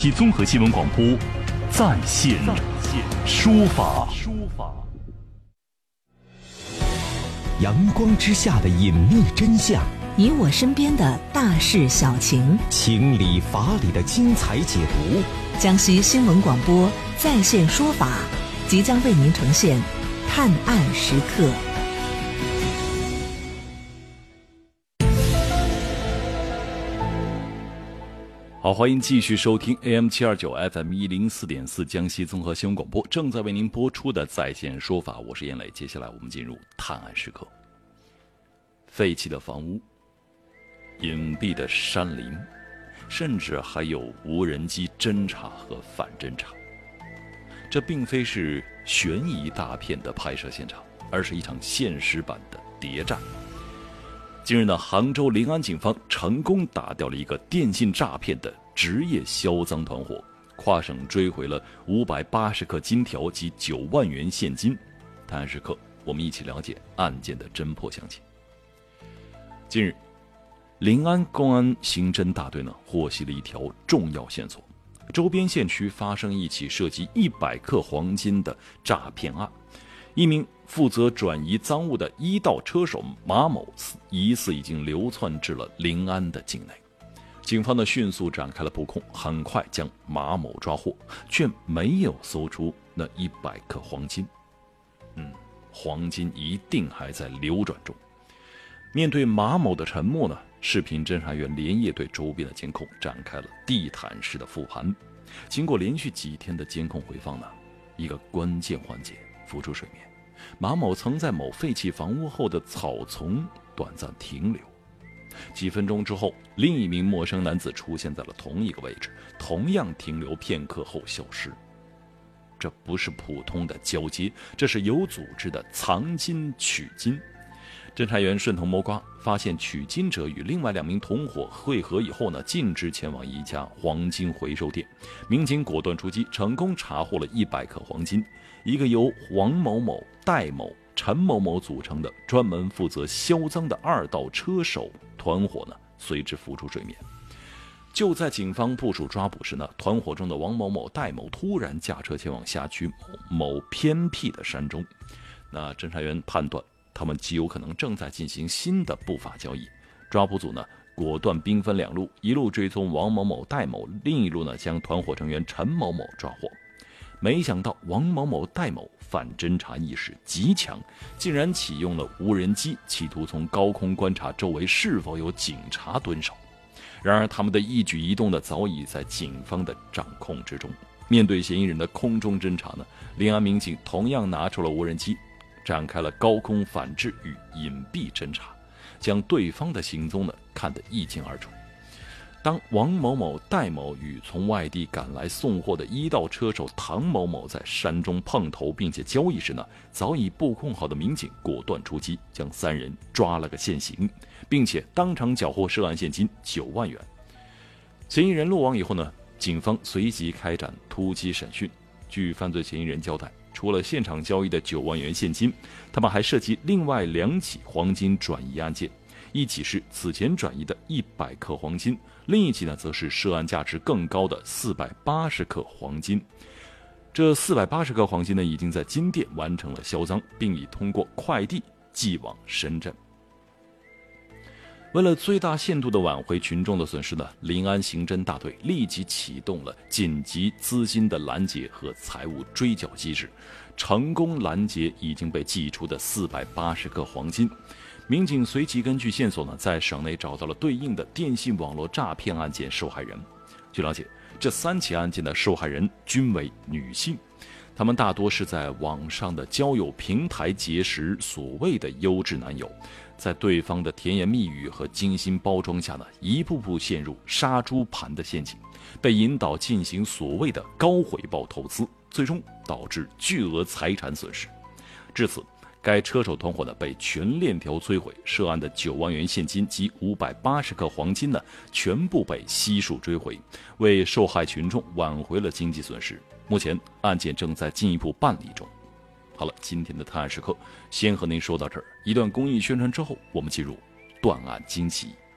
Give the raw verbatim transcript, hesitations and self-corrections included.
西综合新闻广播在线说法。 阳光之下的隐秘真相， 你我身边的大事小情， 情理法理的精彩解读。 江西新闻广播在线说法即将为您呈现探案时刻。 好，欢迎继续收听 A M 七二九 F M 一零四点四江西综合新闻广播，正在为您播出的在线说法，我是燕磊。接下来我们进入探案时刻。废弃的房屋、隐蔽的山林，甚至还有无人机侦察和反侦察。这并非是悬疑大片的拍摄现场，而是一场现实版的谍战。近日呢，杭州临安警方成功打掉了一个电信诈骗的职业销赃团伙，跨省追回了五百八十克金条及九万元现金。探案时刻，我们一起了解案件的侦破详情。近日，临安公安刑侦大队呢获悉了一条重要线索：周边县区发生一起涉及一百克黄金的诈骗案。一名负责转移赃物的一道车手马某疑似已经流窜至了临安的境内。警方呢迅速展开了布控，很快将马某抓获，却没有搜出那一百克黄金。嗯，黄金一定还在流转中。面对马某的沉默呢，视频侦查员连夜对周边的监控展开了地毯式的复盘。经过连续几天的监控回放呢，一个关键环节浮出水面：马某曾在某废弃房屋后的草丛短暂停留。几分钟之后，另一名陌生男子出现在了同一个位置，同样停留片刻后消失。这不是普通的交接，这是有组织的藏金取金。侦查员顺藤摸瓜，发现取金者与另外两名同伙会合以后呢，径直前往一家黄金回收店。民警果断出击，成功查获了一百克黄金。一个由黄某某、戴某、陈某某组成的专门负责销赃的二道车手团伙呢，随之浮出水面。就在警方部署抓捕时呢，团伙中的王某某、戴某突然驾车前往辖区某某偏僻的山中。那侦查员判断，他们极有可能正在进行新的不法交易。抓捕组呢，果断兵分两路，一路追踪王某某、戴某，另一路呢将团伙成员陈某某抓获。没想到王某某、戴某反侦查意识极强，竟然启用了无人机，企图从高空观察周围是否有警察蹲守。然而他们的一举一动呢，早已在警方的掌控之中。面对嫌疑人的空中侦查呢，临安民警同样拿出了无人机，展开了高空反制与隐蔽侦查，将对方的行踪呢看得一清二楚。当王某某、戴某与从外地赶来送货的一道车手唐某某在山中碰头并且交易时呢，早已布控好的民警果断出击，将三人抓了个现行，并且当场缴获涉案现金九万元。嫌疑人落网以后呢，警方随即开展突击审讯。据犯罪嫌疑人交代，除了现场交易的九万元现金，他们还涉及另外两起黄金转移案件，一起是此前转移的一百克黄金，另一起呢则是涉案价值更高的四百八十克黄金。这四百八十克黄金呢，已经在金店完成了销赃，并已通过快递寄往深圳。为了最大限度地挽回群众的损失呢，临安刑侦大队立即启动了紧急资金的拦截和财务追缴机制，成功拦截已经被寄出的四百八十克黄金。民警随即根据线索呢，在省内找到了对应的电信网络诈骗案件受害人。据了解，这三起案件的受害人均为女性，她们大多是在网上的交友平台结识所谓的优质男友，在对方的甜言蜜语和精心包装下呢，一步步陷入杀猪盘的陷阱，被引导进行所谓的高回报投资，最终导致巨额财产损失。至此，该车手团伙呢被全链条摧毁，涉案的九万元现金及五百八十克黄金呢全部被悉数追回，为受害群众挽回了经济损失。目前案件正在进一步办理中。好了，今天的探案时刻先和您说到这儿，一段公益宣传之后，我们进入断案惊奇。